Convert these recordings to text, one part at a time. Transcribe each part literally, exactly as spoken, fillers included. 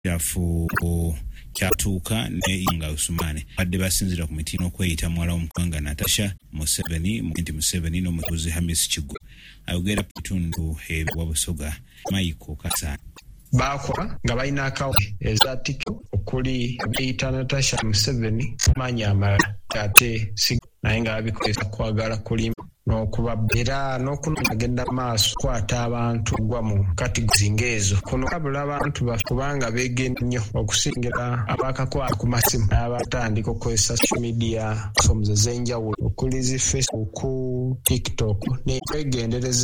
yafu kyatuuka ne Inga Usumane badde basinzira ku mitino okweyita muwala w'omukwanga Natasha Museveni Mwinti Museveni n'omutuuze Hamis Kigo ayogera ku bitundu ebwa Busoga Michael Kasana bakola nga balina akawunti eza tiko okuli beyita Natasha Museveni manya amalala ate naye nga babikozesa kwagala kulima n'okuba era n'okunagenda maaso kwata abantu gwa mu kategori ng'ezo kuno kabula abantu bakubanga beegenda nnyo okusingira abakakwata ku masimu abatandika okukozesa social media platforms ez'enjawulo okuli zi Facebook, TikTok ne kwegendereza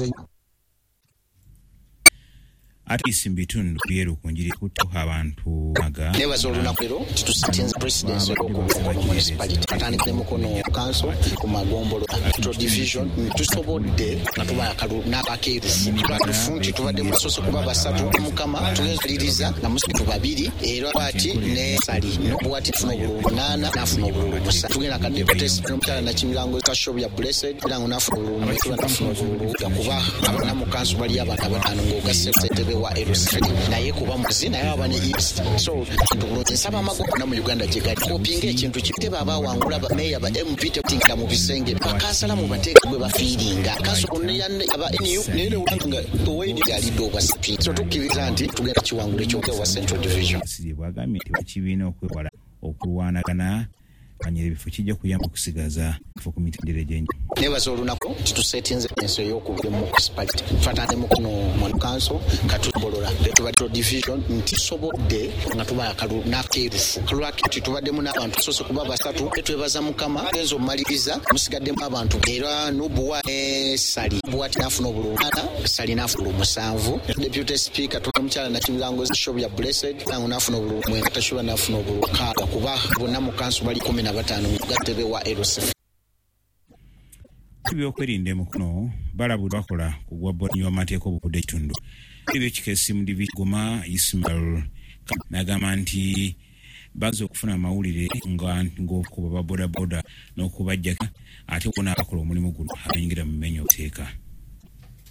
ati simbitundu byeru kunjiri kuto abantu maga nebazo lunapero tusitinze presidency okuvuga municipality katani kule mukono council ku magombolo to division tusobodde natuba akalu nabakeru bafunti tubadde musoso kuba basatu mukama tuyezaliriza na musitu babiri era bati ne sali no bwati funo bulu nana nafuno bulu musa tugenda kadde protest nomtala na kimilango kashobu ya blessed bilango nafuno bulu mwetu nafuno bulu kuba abana mu council bali abantu abatano ngo gasete wa erosfed naye kuba muzina yaba ne east so nsaba amagogo na mu Uganda jegati kopinga ekintu kite baba wangula ba meya ba M P tinga mu bisenge bakasala mu bateka gwe ba feelinga kaso kunyanne aba N U nene wanga toweni yali do ba speed so tukiriza nti tugenda kiwangule kyoke wa Central Division siri bwagamye tekibina okwewala okuwanagana kanyere bifo kijja kuyamba okusigaza kifo ku mitendere gyenje nebazo lunako tutusetinze enso y'okubye mu municipality fatande mu kuno mu council katubolola tubadde division nti sobodde nga tuba akalu nakerufu kalwaki tubadde mu n'abantu sose kuba basatu twebaza mukama enzo maliriza musigadde mu abantu era nubuwa sali buwati nafuno bulunana sali nafuno musanvu deputy speaker tumuchala na kimilango show ya blessed nangu nafuno bulunwe tashuba nafuno bulunka kuba bonna mu council bali kumi na batano gatebe wa Erosef byokwerinde mukuno balabudwa kola kugwa bodi y'amateeko obukudde kitundu ebyo kikesi mu Goma Ismail nagamba nti bazo okufuna amawulire nga ng'okuba boda boda n'okubajja ate bona akola omulimu guno ayingira mu menyo teeka